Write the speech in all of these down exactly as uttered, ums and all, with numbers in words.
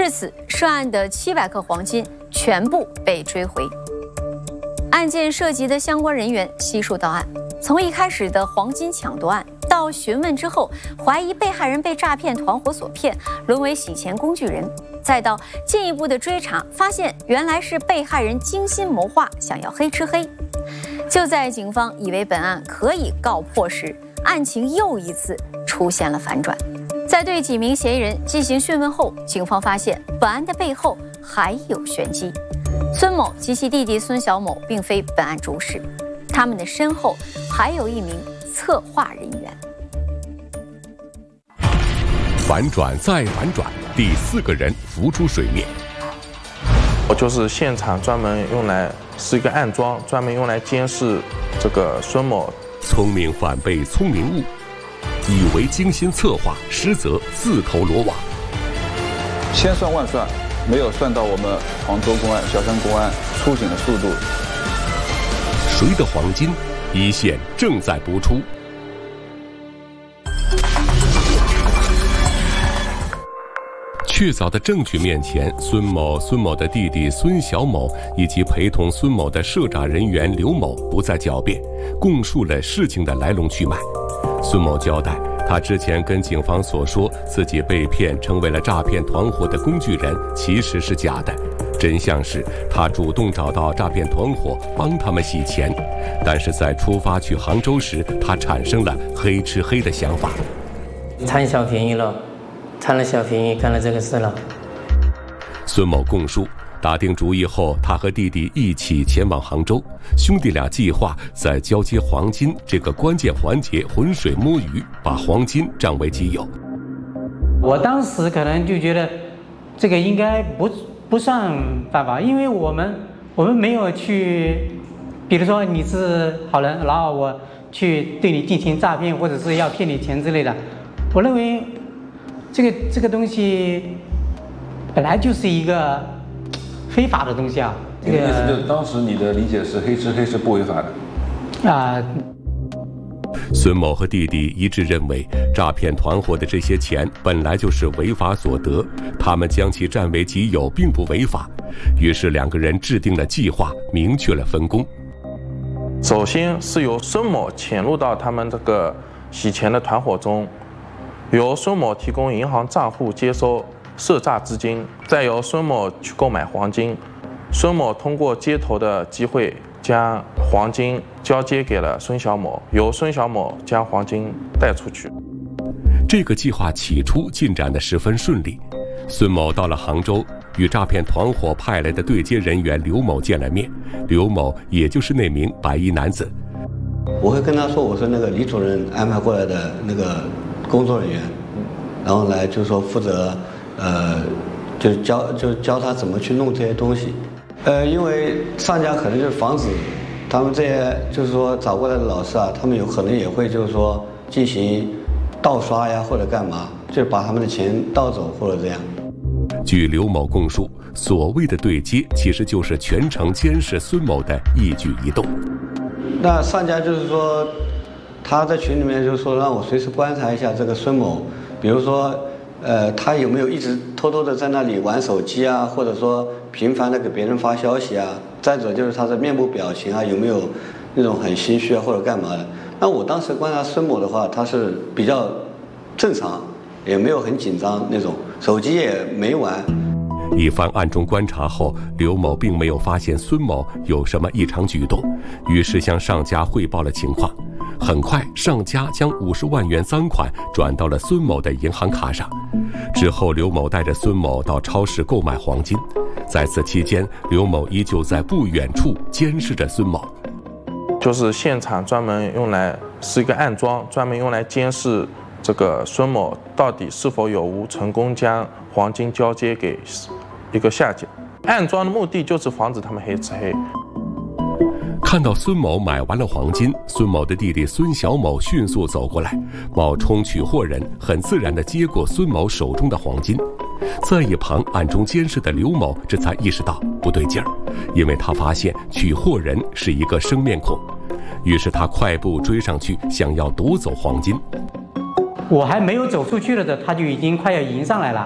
至此，涉案的七百克黄金全部被追回。案件涉及的相关人员悉数到案，从一开始的黄金抢夺案，到询问之后怀疑被害人被诈骗团伙所骗，沦为洗钱工具人，再到进一步的追查，发现原来是被害人精心谋划，想要黑吃黑。就在警方以为本案可以告破时，案情又一次出现了反转。在对几名嫌疑人进行讯问后，警方发现本案的背后还有玄机。孙某及其弟弟孙小某并非本案主使，他们的身后还有一名策划人员。 反转再反转，第四个人浮出水面。 我就是现场专门用来是一个暗桩，专门用来监视这个孙某。 聪明反被聪明误，以为精心策划，实则自投罗网。 千算万算，没有算到我们杭州公安、萧山公安出警的速度。 谁的黄金？一线正在播出。确凿的证据面前，孙某、孙某的弟弟孙小某以及陪同孙某的涉诈人员刘某不再狡辩，供述了事情的来龙去脉。孙某交代，他之前跟警方所说自己被骗成为了诈骗团伙的工具人，其实是假的。真相是他主动找到诈骗团伙帮他们洗钱，但是在出发去杭州时，他产生了黑吃黑的想法。 贪小便宜了，贪了小便宜，干了这个事了。 孙某供述，打定主意后，他和弟弟一起前往杭州，兄弟俩计划在交接黄金这个关键环节浑水摸鱼，把黄金占为己有。 我当时可能就觉得这个应该不不算犯法，因为我们我们没有去，比如说你是好人，然后我去对你进行诈骗，或者是要骗你钱之类的。我认为这个这个东西本来就是一个非法的东西啊。 这个意思就是当时你的理解是黑吃黑是不违法的啊。呃孙某和弟弟一致认为，诈骗团伙的这些钱本来就是违法所得，他们将其占为己有并不违法。于是两个人制定了计划，明确了分工。 首先是由孙某潜入到他们这个洗钱的团伙中，由孙某提供银行账户接收涉诈资金，再由孙某去购买黄金。孙某通过接头的机会将黄金交接给了孙小某，由孙小某将黄金带出去。 这个计划起初进展得十分顺利。孙某到了杭州，与诈骗团伙派来的对接人员刘某见了面。刘某也就是那名白衣男子。 我会跟他说，我是那个李主任安排过来的那个工作人员，然后来就是说负责，呃，就是教就教他怎么去弄这些东西。呃，因为上家可能就是防止他们这些就是说找过来的老师啊，他们有可能也会就是说进行盗刷呀，或者干嘛，就把他们的钱盗走或者这样。 据刘某供述，所谓的对接其实就是全程监视孙某的一举一动。 那上家就是说他在群里面就是说让我随时观察一下这个孙某，比如说呃他有没有一直偷偷的在那里玩手机啊，或者说频繁的给别人发消息啊，再者就是他的面部表情啊，有没有那种很心虚啊或者干嘛的。那我当时观察孙某的话，他是比较正常，也没有很紧张那种，手机也没玩。 一番暗中观察后，刘某并没有发现孙某有什么异常举动，于是向上家汇报了情况。很快，上家将五十万元赃款转到了孙某的银行卡上。之后，刘某带着孙某到超市购买黄金。在此期间，刘某依旧在不远处监视着孙某。 就是现场专门用来是一个暗桩，专门用来监视这个孙某到底是否有无成功将黄金交接给一个下家。暗桩的目的就是防止他们黑吃黑。 看到孙某买完了黄金，孙某的弟弟孙小某迅速走过来，冒充取货人，很自然地接过孙某手中的黄金。在一旁暗中监视的刘某这才意识到不对劲儿，因为他发现取货人是一个生面孔，于是他快步追上去，想要夺走黄金。 我还没有走出去了的，他就已经快要迎上来了。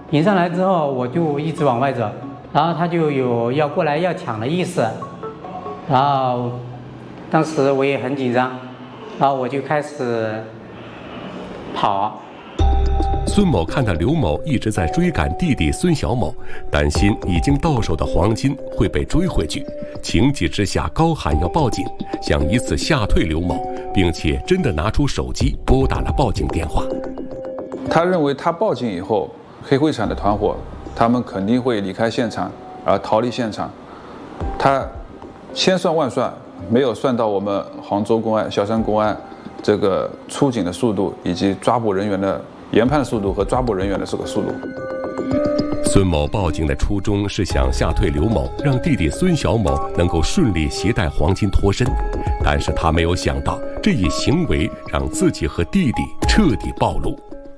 迎上来之后，我就一直往外走，然后他就有要过来要抢的意思，然后当时我也很紧张，然后我就开始跑。 孙某看到刘某一直在追赶弟弟孙小某，担心已经到手的黄金会被追回去，情急之下高喊要报警，想以此吓退刘某，并且真的拿出手机拨打了报警电话。 他认为他报警以后，黑灰产的团伙他们肯定会离开现场而逃离现场，他千算万算没有算到我们杭州公安、萧山公安这个出警的速度以及抓捕人员的研判速度和抓捕人员的这个速度。 孙某报警的初衷是想吓退刘某，让弟弟孙小某能够顺利携带黄金脱身，但是他没有想到这一行为让自己和弟弟彻底暴露。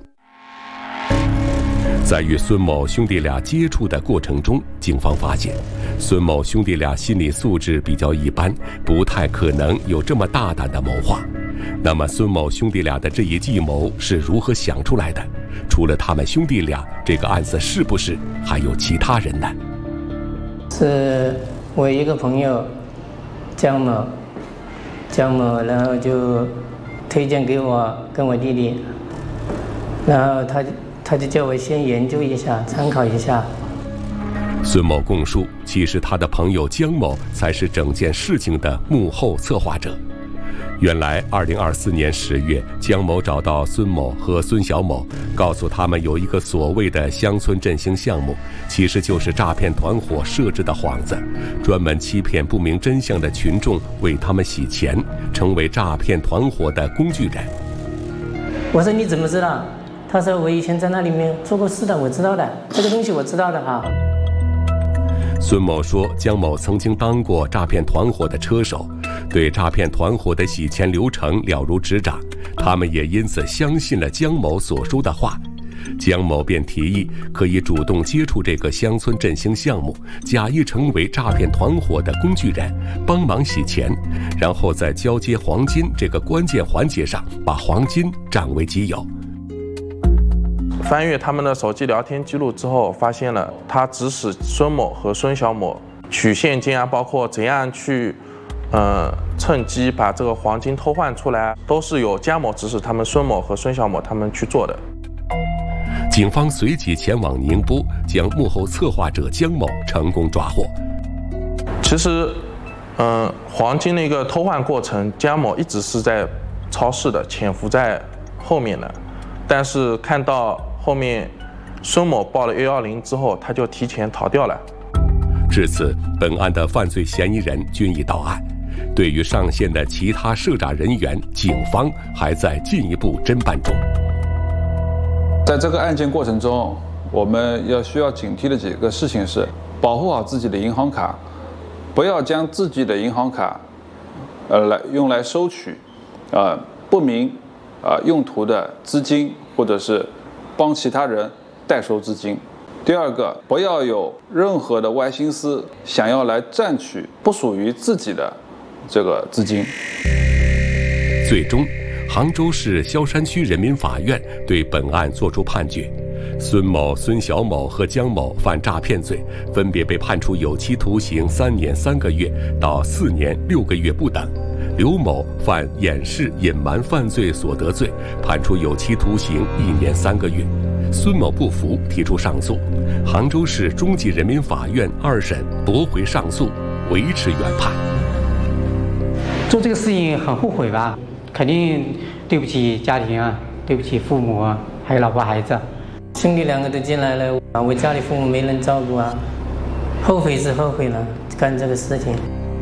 在与孙某兄弟俩接触的过程中，警方发现孙某兄弟俩心理素质比较一般，不太可能有这么大胆的谋划。那么孙某兄弟俩的这一计谋是如何想出来的？除了他们兄弟俩，这个案子是不是还有其他人呢？ 是我一个朋友江某，江某然后就推荐给我跟我弟弟，然后他他就叫我先研究一下，参考一下。 孙某供述，其实他的朋友江某才是整件事情的幕后策划者。原来二零二四年十月，江某找到孙某和孙小某，告诉他们有一个所谓的乡村振兴项目，其实就是诈骗团伙设置的幌子，专门欺骗不明真相的群众，为他们洗钱，成为诈骗团伙的工具人。 我说你怎么知道？他说我以前在那里面做过事的，我知道的，这个东西我知道的哈。 孙某说，江某曾经当过诈骗团伙的车手，对诈骗团伙的洗钱流程了如指掌，他们也因此相信了江某所说的话。江某便提议可以主动接触这个乡村振兴项目，假意成为诈骗团伙的工具人，帮忙洗钱，然后在交接黄金这个关键环节上把黄金占为己有。 翻阅他们的手机聊天记录之后，发现了他指使孙某和孙小某取现金啊，包括怎样去呃趁机把这个黄金偷换出来，都是由江某指使他们孙某和孙小某他们去做的。 警方随即前往宁波，将幕后策划者江某成功抓获。 其实嗯、呃，黄金的一个偷换过程，江某一直是在超市的，潜伏在后面的，但是看到后面孙某报了一一零之后，他就提前逃掉了。 至此，本案的犯罪嫌疑人均已到案。对于上线的其他涉诈人员，警方还在进一步侦办中。 在这个案件过程中，我们要需要警惕的几个事情是：保护好自己的银行卡，不要将自己的银行卡，呃，来用来收取，呃，不明，呃，用途的资金，或者是帮其他人代收资金。第二个，不要有任何的歪心思，想要来占取不属于自己的这个资金。 最终，杭州市萧山区人民法院对本案作出判决，孙某、孙小某和江某犯诈骗罪，分别被判处有期徒刑三年三个月到四年六个月不等。刘某犯掩饰隐瞒犯罪所得罪，判处有期徒刑一年三个月。孙某不服，提出上诉，杭州市中级人民法院二审驳回上诉，维持原判。 做这个事情很后悔吧？肯定对不起家庭啊，对不起父母啊，还有老婆孩子。兄弟两个都进来了，我家里父母没人照顾啊，后悔是后悔了，干这个事情。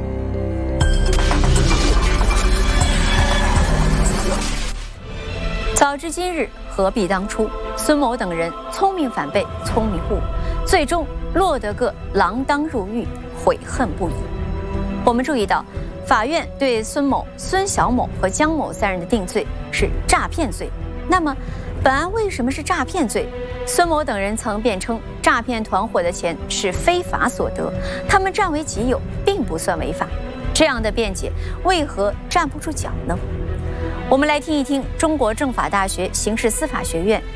早知今日，何必当初？孙某等人聪明反被聪明误，最终落得个锒铛入狱，悔恨不已。我们注意到，法院对孙某、孙小某和江某三人的定罪是诈骗罪。那么，本案为什么是诈骗罪？孙某等人曾辩称，诈骗团伙的钱是非法所得，他们占为己有，并不算违法。这样的辩解为何站不住脚呢？我们来听一听中国政法大学刑事司法学院